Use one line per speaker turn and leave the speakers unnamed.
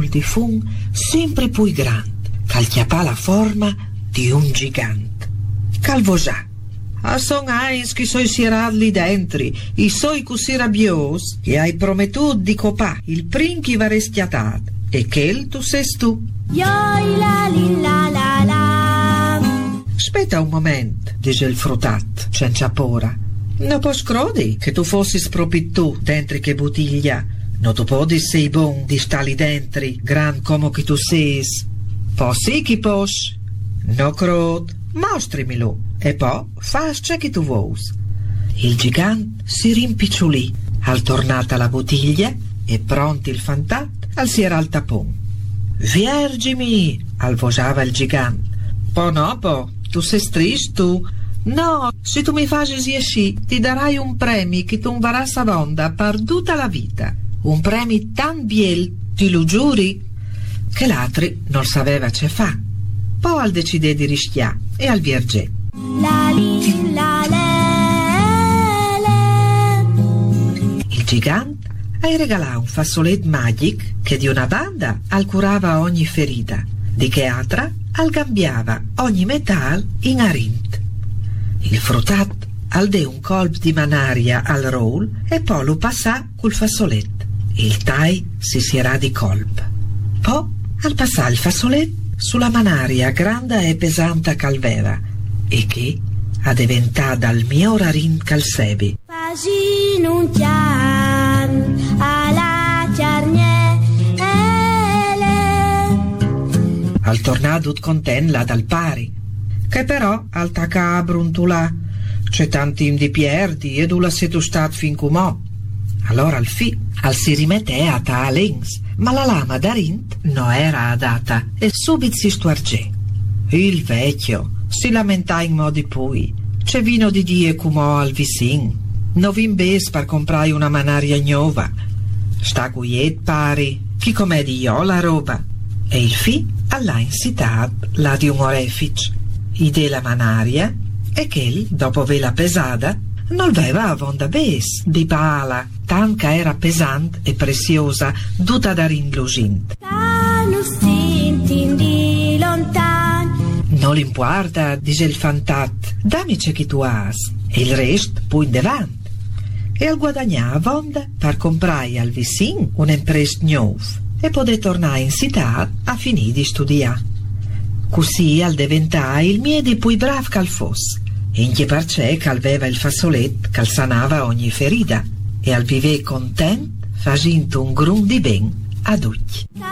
bol di fum sempre più grande, che chiapà la forma di un gigante. Calvosà. A son ais che soi sierat lì dentro, i soi così rabbios, che hai promettuto di copà il prim chi va restiatat, e che tu sei tu. Aspetta un momento, dice il frutat, senza pora. Non posso credere che tu fossi proprio tu dentro che bottiglia. Non tu puoi sei buon di stare lì dentro, gran come che tu sei. Possi chi posso? No credo, mostrimelo. E poi faccia che tu vuoi. Il gigante si rimpicciolì, al tornata la bottiglia e pronti il fantat al si era al tapon. Viergimi, alvosava il gigante. Po no, tu sei triste tu? No, se tu mi faci esci, ti darai un premio che tu varrà savonda per tutta la vita. Un premio tan biel, ti lo giuri? Che l'altri non sapeva ce fa. Poi al decide di rischiare e al vierge. Il gigante hai regalato un fazzoletto magico che di una banda al curava ogni ferita, di che altra al cambiava ogni metal in arint. Il frutat al de un colpo di manaria al roll e poi lo passà col fazzoletto. Il tai si era di colpo. Poi al passà il fazzoletto sulla manaria grande e pesante calvera e che ha diventato dal mio rarin calsebi. Al tornato conten là dal pari, che però al tacca a bruntulà, c'è tanti di pierdi ed ula se tu stat fin comò. Allora al si rimette a ta links, ma la lama d'arint no era adatta e subito si stuargè. Il vecchio si lamentà in modi pui, c'è vino di die comò al vicin, no vin bes per comprai una manaria nuova. Sta guiet pari, chi com'è di io la roba. E il all'ha insitat la di un orefic, ide la manaria, e che dopo vela pesada, non aveva avonda bes di pala, tanca era pesante e preziosa, tutta da ringlugint. Non l'importa, dice il fantat, damice che tu has, e il rest poi in davanti. E al guadagnare avonda per comprare al vicin un imprest nuovo e poter tornare in città a finire di studiare. Così al diventare il mio di più bravo che fosse, e in che parce che aveva il fazzoletto che sanava ogni ferita, e al viver content facendo un grum di ben a tutti.